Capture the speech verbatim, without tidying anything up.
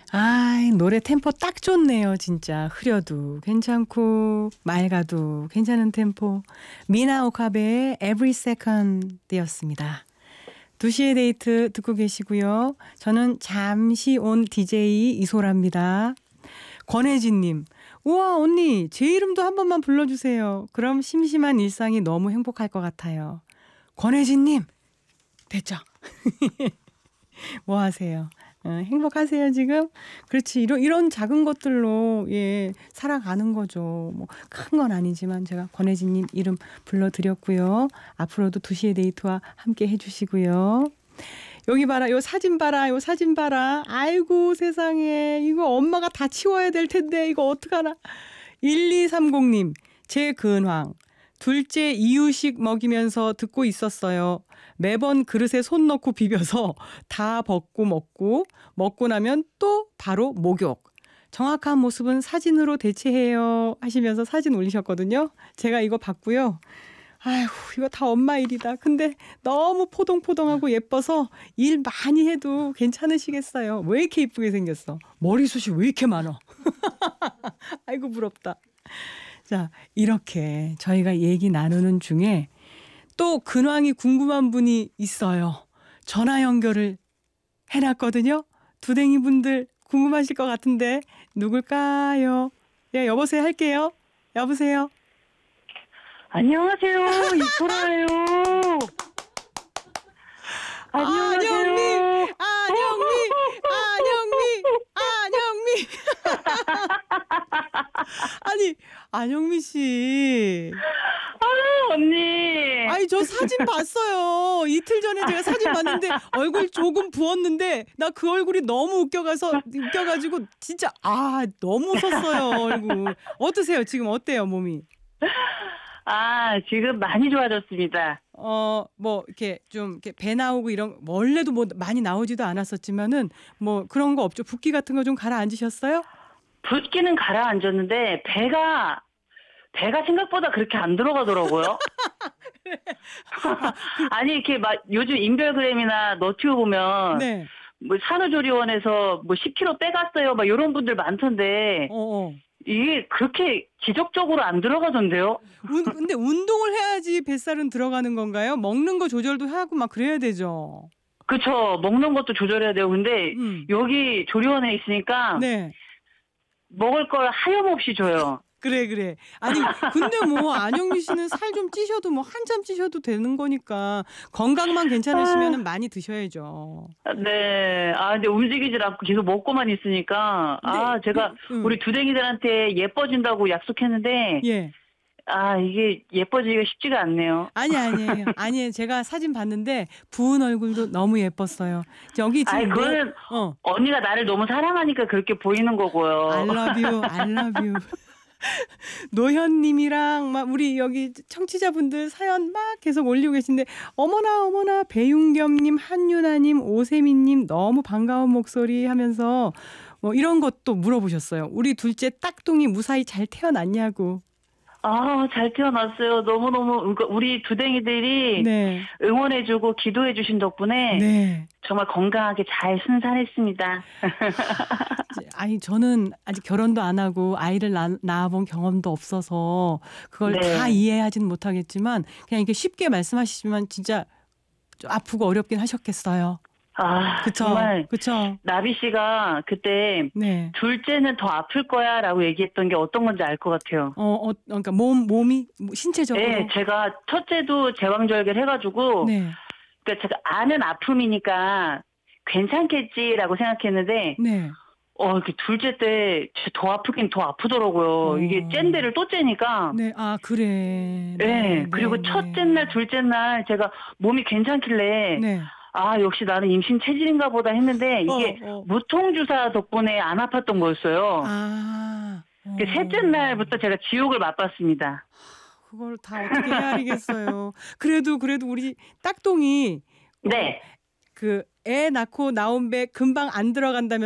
아, 노래 템포 딱 좋네요. 진짜 흐려도 괜찮고 맑아도 괜찮은 템포. 미나 오카베의 Every Second이었습니다. 두 시의 데이트 듣고 계시고요. 저는 잠시 온 디제이 이소라입니다. 권혜진님, 우와 언니 제 이름도 한 번만 불러주세요. 그럼 심심한 일상이 너무 행복할 것 같아요. 권혜진님 됐죠? 뭐 하세요? 어, 행복하세요 지금? 그렇지, 이런 이런 작은 것들로 예 살아가는 거죠. 뭐 큰 건 아니지만 제가 권혜진님 이름 불러드렸고요. 앞으로도 두 시의 데이트와 함께 해주시고요. 여기 봐라, 요 사진 봐라, 요 사진 봐라. 아이고 세상에, 이거 엄마가 다 치워야 될 텐데 이거 어떡하나. 일이삼공님, 제 근황. 둘째 이유식 먹이면서 듣고 있었어요. 매번 그릇에 손 넣고 비벼서 다 벗고 먹고, 먹고 나면 또 바로 목욕. 정확한 모습은 사진으로 대체해요 하시면서 사진 올리셨거든요. 제가 이거 봤고요. 아휴, 이거 다 엄마 일이다. 근데 너무 포동포동하고 예뻐서 일 많이 해도 괜찮으시겠어요. 왜 이렇게 예쁘게 생겼어? 머리숱이 왜 이렇게 많아? 아이고 부럽다. 자, 이렇게 저희가 얘기 나누는 중에 또 근황이 궁금한 분이 있어요. 전화 연결을 해놨거든요. 두댕이 분들 궁금하실 것 같은데 누굴까요? 예, 여보세요 할게요. 여보세요. 안녕하세요. 이소라예요. 안녕하세요. 안영미, 안영미, 안영미, 안영미. 아니, 안영미 씨. 아, 언니. 아니, 저 사진 봤어요. 이틀 전에 제가 사진 봤는데 얼굴 조금 부었는데 나 그 얼굴이 너무 웃겨가서 웃겨가지고 진짜 아 너무 웃었어요 얼굴. 어떠세요? 지금 어때요 몸이? 아, 지금 많이 좋아졌습니다. 어, 뭐 이렇게 좀 이렇게 배 나오고 이런 원래도 뭐 많이 나오지도 않았었지만은 뭐 그런 거 없죠? 붓기 같은 거 좀 가라앉으셨어요? 붓기는 가라앉았는데 배가 배가 생각보다 그렇게 안 들어가더라고요. 아니 이렇게 막 요즘 인별그램이나 너튜브 보면 네. 뭐 산후조리원에서 뭐 십 킬로그램 빼갔어요. 막 이런 분들 많던데 어, 어. 이게 그렇게 지속적으로 안 들어가던데요? 운, 근데 운동을 해야지 뱃살은 들어가는 건가요? 먹는 거 조절도 하고 막 그래야 되죠. 그쵸. 먹는 것도 조절해야 돼요. 근데 음. 여기 조리원에 있으니까 네. 먹을 걸 하염없이 줘요. 그래 그래. 아니 근데 뭐 안영미 씨는 살 좀 찌셔도 뭐 한참 찌셔도 되는 거니까 건강만 괜찮으시면은 많이 드셔야죠. 네. 아 근데 움직이질 않고 계속 먹고만 있으니까 아 제가 음. 우리 두댕이들한테 예뻐진다고 약속했는데 예. 아 이게 예뻐지기가 쉽지가 않네요. 아니 아니에요. 아니에요. 제가 사진 봤는데 부은 얼굴도 너무 예뻤어요. 여기 지금 아니 그거는 내, 어. 언니가 나를 너무 사랑하니까 그렇게 보이는 거고요. I love you. I love you. 노현님이랑 막 우리 여기 청취자분들 사연 막 계속 올리고 계신데 어머나 어머나 배윤겸님, 한유나님, 오세민님 너무 반가운 목소리 하면서 뭐 이런 것도 물어보셨어요. 우리 둘째 딱둥이 무사히 잘 태어났냐고. 아, 잘 태어났어요. 너무너무 우리 두댕이들이 네. 응원해주고 기도해주신 덕분에 네. 정말 건강하게 잘 순산했습니다. 아니 저는 아직 결혼도 안 하고 아이를 낳, 낳아본 경험도 없어서 그걸 네. 다 이해하지는 못하겠지만 그냥 이렇게 쉽게 말씀하시지만 진짜 좀 아프고 어렵긴 하셨겠어요. 아, 그쵸? 정말 그쵸? 나비 씨가 그때 네. 둘째는 더 아플 거야라고 얘기했던 게 어떤 건지 알 것 같아요. 어, 어, 그러니까 몸 몸이 신체적으로. 네, 제가 첫째도 제왕절개를 해가지고, 네. 그러니까 제가 아는 아픔이니까 괜찮겠지라고 생각했는데, 네. 어, 이렇게 둘째 때 더 아프긴 더 아프더라고요. 어. 이게 쨘데를 또 째니까. 네. 아 그래. 네, 네. 그리고 네, 첫째 네. 날, 둘째 날 제가 몸이 괜찮길래, 네. 아, 역시 나는 임신 체질인가 보다 했는데, 이게 어, 어. 무통주사 덕분에 안 아팠던 거였어요. 아. 어. 그 셋째 날부터 제가 지옥을 맛봤습니다. 그걸 다 어떻게 헤아리겠어요. 그래도 그래도 우리 딱동이 네. 그 애 낳고 나온 배 금방 안 들어간다면